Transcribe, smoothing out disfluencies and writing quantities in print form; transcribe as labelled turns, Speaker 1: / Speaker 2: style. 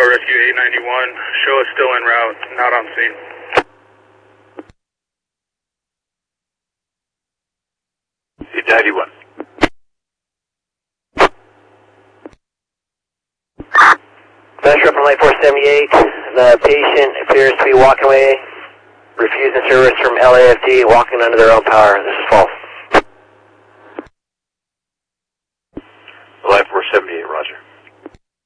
Speaker 1: Chicago Rescue 891. Show is still en route, not on scene.
Speaker 2: C91.
Speaker 3: Metro from Light 478. The patient appears to be walking away, refusing service from LAFD, walking under their own power. This is false.
Speaker 2: Light 478.